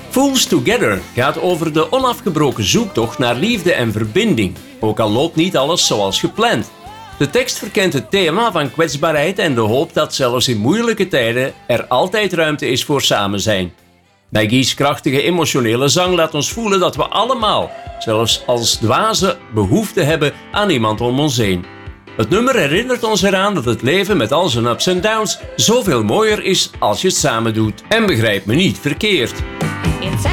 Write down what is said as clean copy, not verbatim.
Fools Together gaat over de onafgebroken zoektocht naar liefde en verbinding, ook al loopt niet alles zoals gepland. De tekst verkent het thema van kwetsbaarheid en de hoop dat zelfs in moeilijke tijden er altijd ruimte is voor samen zijn. Maggie's krachtige emotionele zang laat ons voelen dat we allemaal, zelfs als dwazen, behoefte hebben aan iemand om ons heen. Het nummer herinnert ons eraan dat het leven met al zijn ups en downs zoveel mooier is als je het samen doet. En begrijp me niet verkeerd.